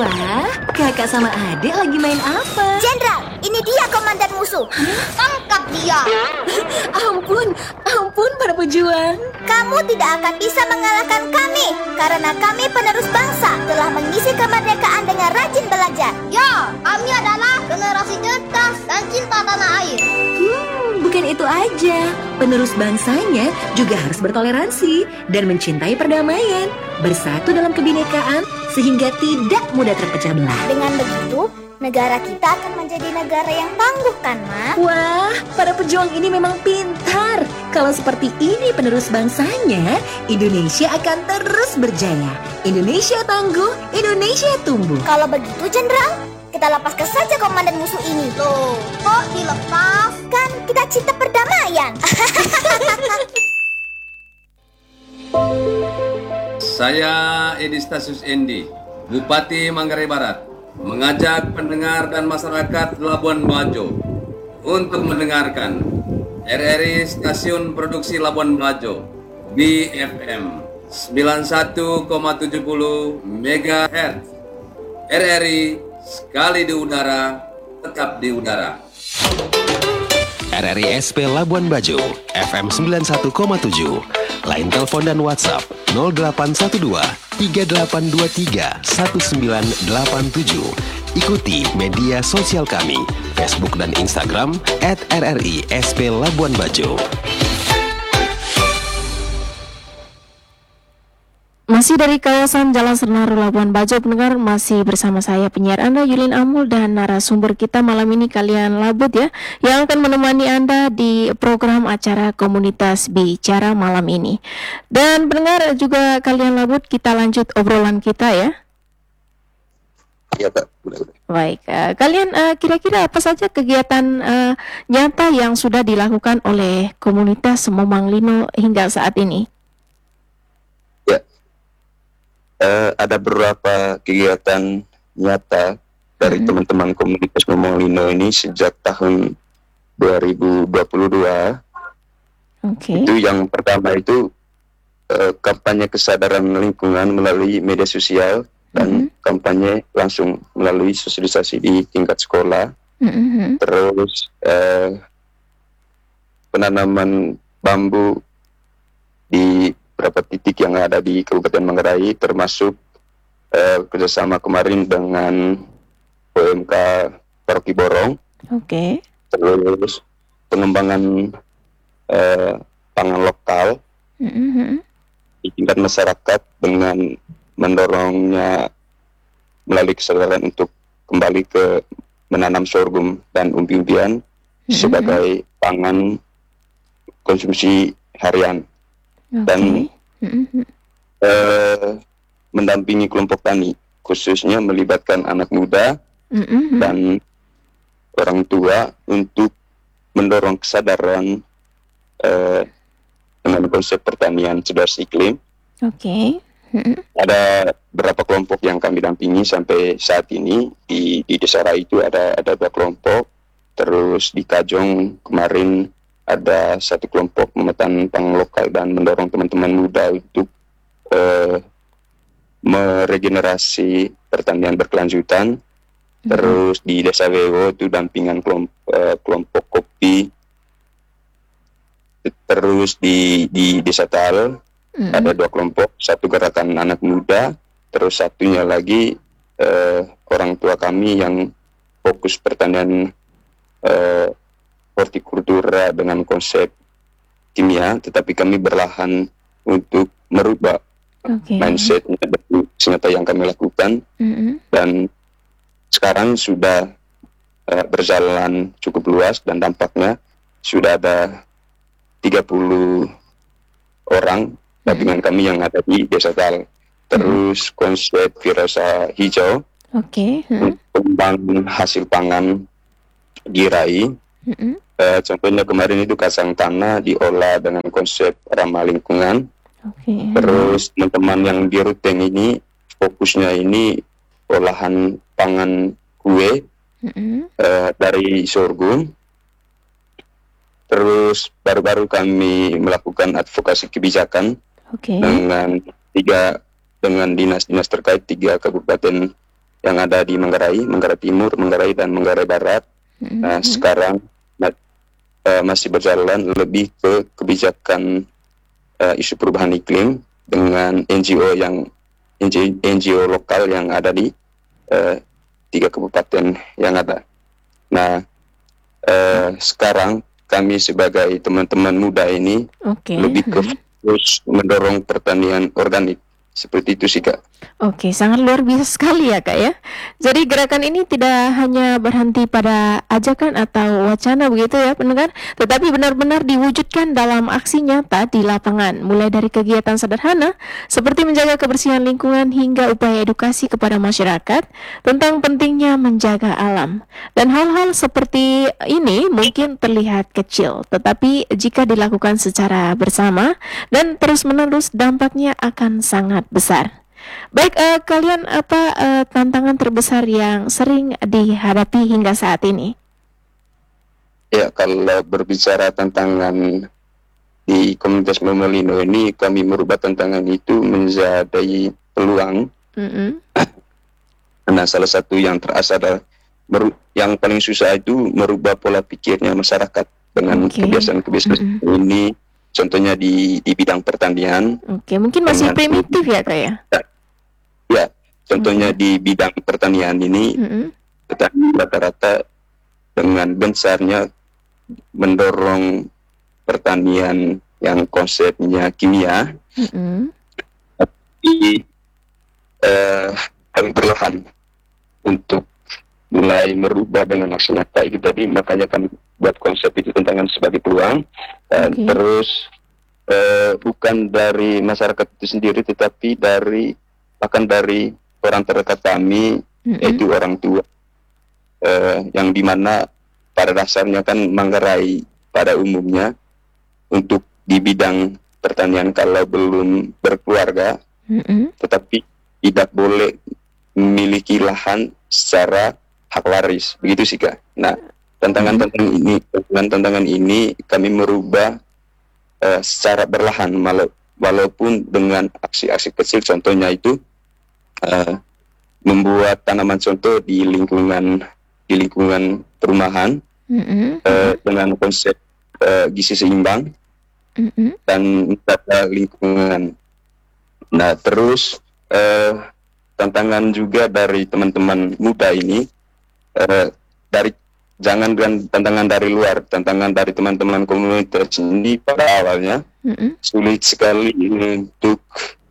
Wah, kakak sama adik lagi main apa? Jenderal, ini dia komandan musuh. Tangkap dia. Ampun para pejuang. Kamu tidak akan bisa mengalahkan kami, karena kami penerus bangsa telah mengisi kemerdekaan dengan rajin belajar. Ya, kami adalah generasi cerdas dan cinta tanah air. Bukan itu aja. Penerus bangsanya juga harus bertoleransi dan mencintai perdamaian, bersatu dalam kebinekaan sehingga tidak mudah terpecah belah. Dengan begitu, negara kita akan menjadi negara yang tangguh kan, Ma? Wah, para pejuang ini memang pintar. Kalau seperti ini penerus bangsanya, Indonesia akan terus berjaya. Indonesia tangguh, Indonesia tumbuh. Kalau begitu, Jenderal, kita lepaskan saja komandan musuh ini. Tuh, kok dilepas? Kan kita cinta perdamaian. Saya Edi Stasius Endi, Bupati Manggarai Barat, mengajak pendengar dan masyarakat Labuan Bajo untuk mendengarkan RRI Stasiun Produksi Labuan Bajo BFM 91,70 MHz. RRI sekali di udara, tetap di udara. RRI SP Labuan Bajo FM 91,7. Line telepon dan WhatsApp 0812 3823 1987. Ikuti media sosial kami, Facebook dan Instagram @RRI SP Labuan Bajo. Masih dari kawasan Jalan Senaru Labuan Bajo, pendengar, masih bersama saya penyiar Anda Yulin Amul dan narasumber kita malam ini kalian Labut ya, yang akan menemani Anda di program acara Komunitas Bicara malam ini. Dan pendengar juga kalian Labut, kita lanjut obrolan kita ya. Iya Pak, boleh. Baik, kalian kira-kira apa saja kegiatan nyata yang sudah dilakukan oleh komunitas Momang Lino hingga saat ini? Ada beberapa kegiatan nyata dari teman-teman komunitas Momang Lino ini sejak tahun 2022. Itu yang pertama itu kampanye kesadaran lingkungan melalui media sosial dan kampanye langsung melalui sosialisasi di tingkat sekolah. Terus penanaman bambu di beberapa titik yang ada di Kabupaten Manggarai, termasuk kerjasama kemarin dengan OMK Paroki Borong. Terus pengembangan pangan lokal di tingkat masyarakat dengan mendorongnya melalui kesadaran untuk kembali ke menanam sorghum dan umbi-umbian sebagai pangan konsumsi harian. Dan mendampingi kelompok tani, khususnya melibatkan anak muda dan orang tua untuk mendorong kesadaran dengan konsep pertanian cerdas iklim. Ada beberapa kelompok yang kami dampingi sampai saat ini. Di Desa Rai itu ada 2 kelompok. Terus di Kajong kemarin ada 1 kelompok memetan pangan lokal dan mendorong teman-teman muda untuk meregenerasi pertanian berkelanjutan. Terus di Desa Wewo itu dampingan kelompok kopi. Terus di Desa Tal ada 2 kelompok, 1 gerakan anak muda, terus satunya lagi orang tua kami yang fokus pertanian hortikultura dengan konsep kimia, tetapi kami berlahan untuk merubah mindsetnya dari senjata yang kami lakukan. Dan sekarang sudah berjalan cukup luas dan dampaknya sudah ada 30 orang gabungan kami yang ada di Desa Tal. Terus konsep Wirausaha Hijau, kembang hasil pangan dirai. Contohnya kemarin itu kacang tanah diolah dengan konsep ramah lingkungan. Terus teman-teman yang di Ruteng ini fokusnya ini olahan pangan kue dari sorghum. Terus baru-baru kami melakukan advokasi kebijakan dengan dinas-dinas terkait 3 kabupaten yang ada di Manggarai Timur, Manggarai dan Manggarai Barat. Nah, sekarang masih berjalan lebih ke kebijakan isu perubahan iklim dengan NGO lokal yang ada di 3 kabupaten yang ada. Nah, sekarang kami sebagai teman-teman muda ini lebih ke fokus mendorong pertanian organik. Seperti itu sih, Kak. Oke, sangat luar biasa sekali ya, Kak ya. Jadi gerakan ini tidak hanya berhenti pada ajakan atau wacana begitu ya pendengar, tetapi benar-benar diwujudkan dalam aksi nyata di lapangan. Mulai dari kegiatan sederhana seperti menjaga kebersihan lingkungan hingga upaya edukasi kepada masyarakat tentang pentingnya menjaga alam. Dan hal-hal seperti ini mungkin terlihat kecil, tetapi jika dilakukan secara bersama dan terus-menerus dampaknya akan sangat besar. Baik, kalian apa tantangan terbesar yang sering dihadapi hingga saat ini? Ya, kalau berbicara tantangan di komunitas Momelino ini, kami merubah tantangan itu menjadi peluang. Nah, salah satu yang terasa adalah yang paling susah itu merubah pola pikirnya masyarakat dengan kebiasaan-kebiasaan ini. Contohnya di bidang pertanian. Mungkin masih primitif ya, Kak ya? Ya, contohnya di bidang pertanian ini, petani rata-rata dengan besarnya mendorong pertanian yang konsepnya kimia, tapi kami perlahan untuk mulai merubah dengan aksi nyata itu tadi, makanya kami buat konsep itu tantangan sebagai peluang. Terus bukan dari masyarakat itu sendiri, tetapi bahkan dari orang terdekat kami, yaitu orang tua, yang dimana pada dasarnya kan Manggarai pada umumnya untuk di bidang pertanian kalau belum berkeluarga, tetapi tidak boleh memiliki lahan secara hak waris, begitu sih, Kak. Nah, tantangan ini kami merubah secara berlahan, walaupun dengan aksi-aksi kecil. Contohnya itu membuat tanaman contoh di lingkungan perumahan dengan konsep gizi seimbang dan menjaga lingkungan. Nah, terus tantangan juga dari teman-teman muda ini, tantangan dari luar, tantangan dari teman-teman komunitas ini pada awalnya sulit sekali untuk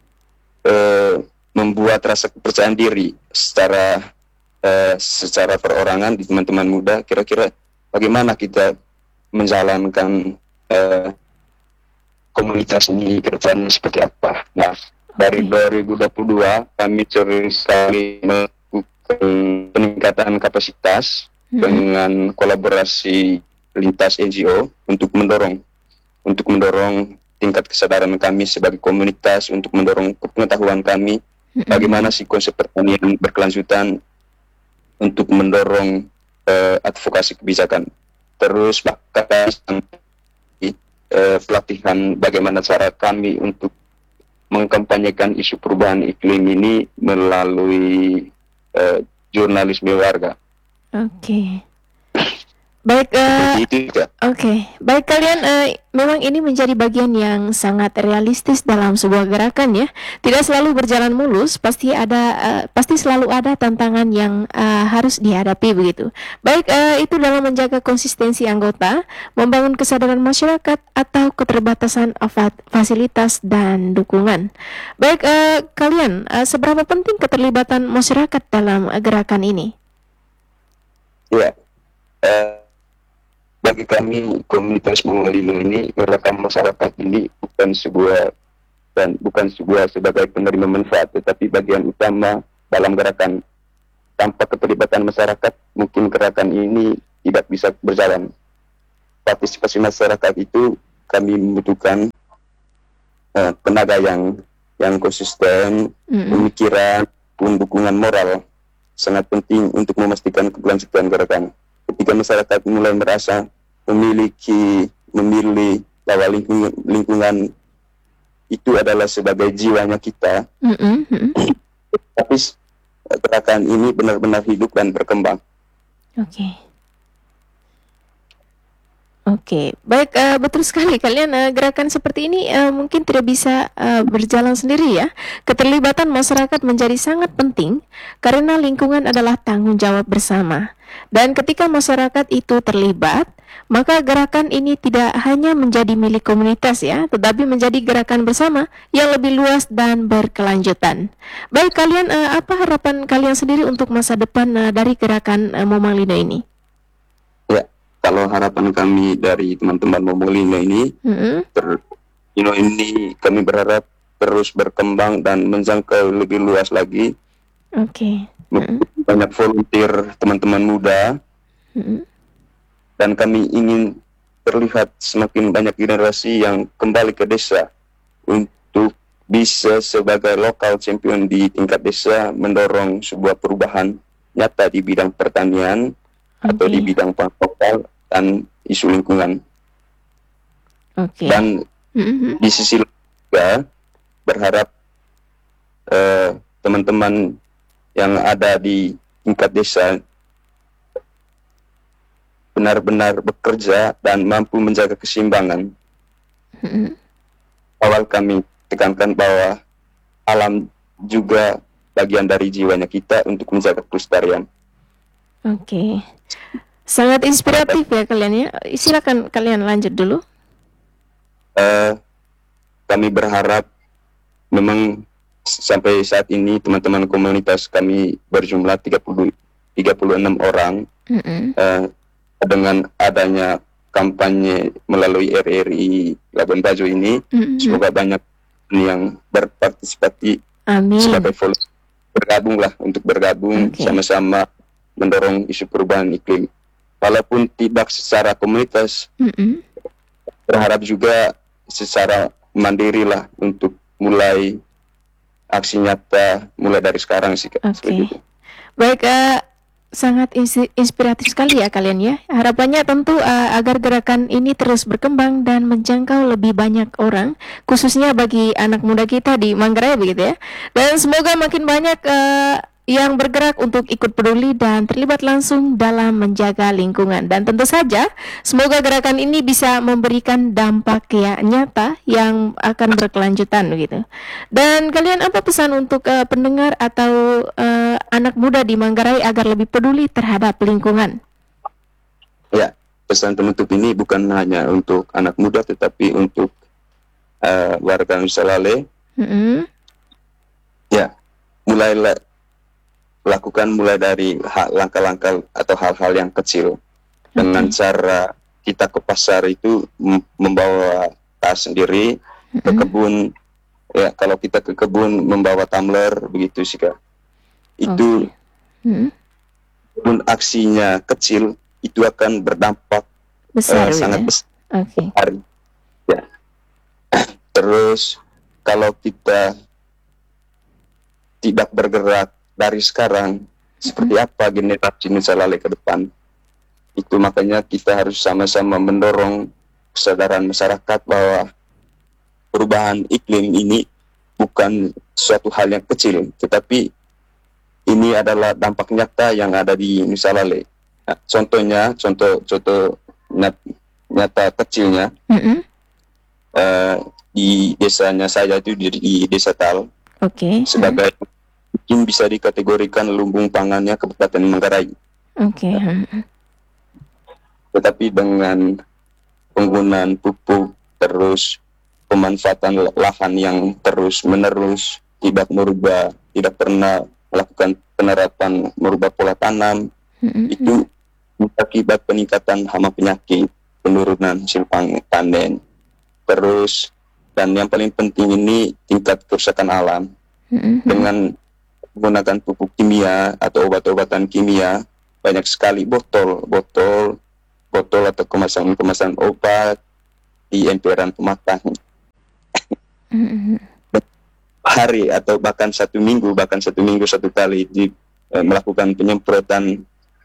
membuat rasa kepercayaan diri secara perorangan di teman-teman muda. Kira-kira bagaimana kita menjalankan komunitas ini ke depan seperti apa? Nah, dari 2022 kami sering sekali melakukan peningkatan kapasitas dengan kolaborasi lintas NGO untuk mendorong tingkat kesadaran kami sebagai komunitas, untuk mendorong pengetahuan kami bagaimana sih konsep pertanian berkelanjutan, untuk mendorong advokasi kebijakan. Terus bahkan pelatihan bagaimana cara kami untuk mengkampanyekan isu perubahan iklim ini melalui jurnalisme warga. Baik, baik kalian, memang ini menjadi bagian yang sangat realistis dalam sebuah gerakan ya. Tidak selalu berjalan mulus, pasti selalu ada tantangan yang harus dihadapi begitu. Baik, itu dalam menjaga konsistensi anggota, membangun kesadaran masyarakat atau keterbatasan fasilitas dan dukungan. Baik, kalian, seberapa penting keterlibatan masyarakat dalam gerakan ini? Ya. Bagi kami komunitas Momelino ini, gerakan masyarakat ini bukan sebuah sebagai penerima manfaat, tetapi bagian utama dalam gerakan. Tanpa keterlibatan masyarakat, mungkin gerakan ini tidak bisa berjalan. Partisipasi masyarakat itu kami membutuhkan tenaga yang konsisten, pemikiran, pun dukungan moral sangat penting untuk memastikan keberlangsungan gerakan. Ketika masyarakat mulai merasa memilih bahwa lingkungan itu adalah sebagai jiwanya kita, tapi gerakan ini benar-benar hidup dan berkembang. Oke. Oke, baik, betul sekali kalian, gerakan seperti ini mungkin tidak bisa berjalan sendiri ya. Keterlibatan masyarakat menjadi sangat penting karena lingkungan adalah tanggung jawab bersama. Dan ketika masyarakat itu terlibat, maka gerakan ini tidak hanya menjadi milik komunitas ya, tetapi menjadi gerakan bersama yang lebih luas dan berkelanjutan. Baik, kalian apa harapan kalian sendiri untuk masa depan dari gerakan Momang Lino ini? Ya, kalau harapan kami dari teman-teman Momang Lino ini, ini kami berharap terus berkembang dan menjangkau lebih luas lagi. Oke. Banyak volunteer teman-teman muda, dan kami ingin terlihat semakin banyak generasi yang kembali ke desa untuk bisa sebagai lokal champion di tingkat desa mendorong sebuah perubahan nyata di bidang pertanian atau di bidang pangan dan isu lingkungan. Dan di sisi lain juga berharap teman-teman yang ada di tingkat desa benar-benar bekerja dan mampu menjaga keseimbangan. Awal kami tekankan bahwa alam juga bagian dari jiwanya kita untuk menjaga kelestarian. Oke. Sangat inspiratif ya kalian ya. Silakan kalian lanjut dulu. Kami berharap memang sampai saat ini teman-teman komunitas kami berjumlah 36 orang. Dengan adanya kampanye melalui RRI Labuan Bajo ini, semoga banyak yang berpartisipasi sebagai volunteer bergabung sama-sama mendorong isu perubahan iklim. Walaupun tidak secara komunitas, berharap juga secara mandiri lah untuk mulai aksi nyata mulai dari sekarang sih. Baik, sangat inspiratif sekali ya kalian ya. Harapannya tentu agar gerakan ini terus berkembang dan menjangkau lebih banyak orang, khususnya bagi anak muda kita di Manggarai begitu ya. Dan semoga makin banyak yang bergerak untuk ikut peduli dan terlibat langsung dalam menjaga lingkungan. Dan tentu saja semoga gerakan ini bisa memberikan dampak ya nyata yang akan berkelanjutan begitu. Dan kalian apa pesan untuk pendengar atau anak muda di Manggarai agar lebih peduli terhadap lingkungan? Ya, pesan penutup ini bukan hanya untuk anak muda tetapi untuk warga Nusa Lale. Ya, mulai dari langkah-langkah atau hal-hal yang kecil. Dengan cara kita ke pasar itu membawa tas sendiri, ke kebun, ya kalau kita ke kebun membawa tumbler begitu sih Kak. Itu pun aksinya kecil itu akan berdampak besar, sangat besar. Ya. Terus kalau kita tidak bergerak dari sekarang, seperti apa generasi Nusa Lale ke depan? Itu makanya kita harus sama-sama mendorong kesadaran masyarakat bahwa perubahan iklim ini bukan suatu hal yang kecil, tetapi ini adalah dampak nyata yang ada di Nusa Lale. Nah, contohnya, contoh nyata kecilnya, di desanya saya itu di Desa Tal, sebagai mungkin bisa dikategorikan lumbung pangannya Kabupaten Manggarai. Tetapi dengan penggunaan pupuk terus pemanfaatan lahan yang terus menerus, tidak pernah melakukan penerapan merubah pola tanam, itu akibat peningkatan hama penyakit, penurunan hasil panen, terus dan yang paling penting ini tingkat kerusakan alam. Dengan menggunakan pupuk kimia atau obat-obatan kimia, banyak sekali botol atau kemasan obat di emperan pematang. Hari atau bahkan satu minggu satu kali melakukan penyemprotan.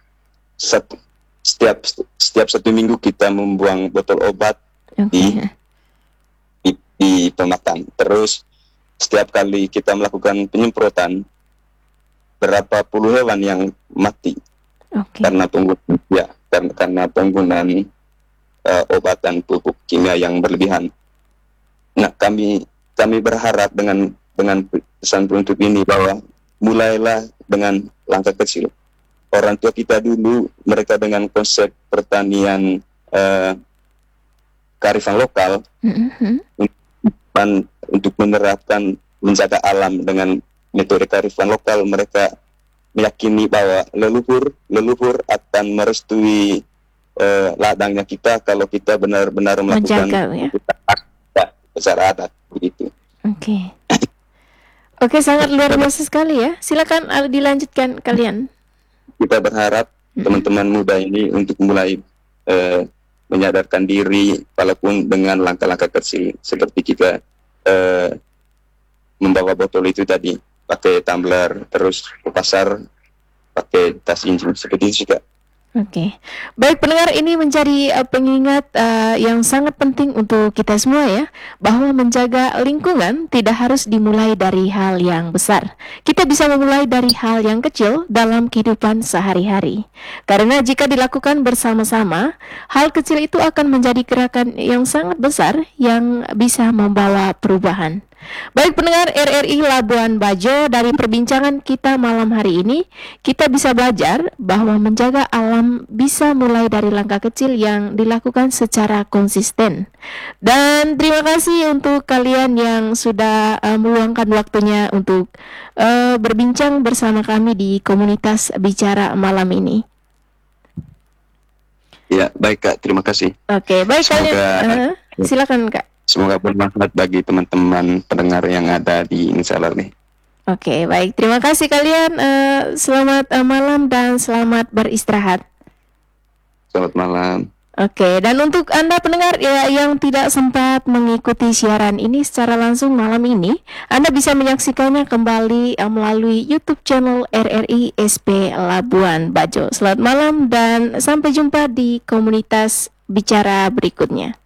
Setiap satu minggu kita membuang botol obat di pematang. Terus setiap kali kita melakukan penyemprotan, berapa puluh hewan yang mati Oke. karena penggunaan obatan pupuk kimia yang berlebihan. Nah, kami berharap dengan pesan penutup ini bahwa mulailah dengan langkah kecil. Orang tua kita dulu, mereka dengan konsep pertanian kearifan lokal, untuk menerapkan menjaga alam dengan metode kearifan lokal, mereka meyakini bahwa leluhur akan merestui ladangnya kita kalau kita benar-benar melakukan Menjaga, ya. secara adat begitu. Oke. Oke, sangat luar biasa sekali ya. Silakan dilanjutkan kalian. Kita berharap teman-teman muda ini untuk mulai menyadarkan diri walaupun dengan langkah-langkah kecil, seperti kita membawa botol itu tadi, pakai tumbler, terus ke pasar pakai tas injin, seperti itu juga. Oke, baik pendengar, ini menjadi pengingat yang sangat penting untuk kita semua ya, bahwa menjaga lingkungan tidak harus dimulai dari hal yang besar. Kita bisa memulai dari hal yang kecil dalam kehidupan sehari-hari. Karena jika dilakukan bersama-sama, hal kecil itu akan menjadi gerakan yang sangat besar yang bisa membawa perubahan. Baik pendengar RRI Labuan Bajo, dari perbincangan kita malam hari ini, kita bisa belajar bahwa menjaga alam bisa mulai dari langkah kecil yang dilakukan secara konsisten. Dan terima kasih untuk kalian yang sudah meluangkan waktunya untuk berbincang bersama kami di komunitas Bicara malam ini. Ya, baik Kak, terima kasih. Oke, baik Semoga- kalian. Silakan Kak. Semoga bermanfaat bagi teman-teman pendengar yang ada di Insalar nih. Oke, baik. Terima kasih kalian. Selamat malam dan selamat beristirahat. Selamat malam. Oke, dan untuk Anda pendengar ya, yang tidak sempat mengikuti siaran ini secara langsung malam ini, Anda bisa menyaksikannya kembali melalui YouTube channel RRI SP Labuan Bajo. Selamat malam dan sampai jumpa di komunitas Bicara berikutnya.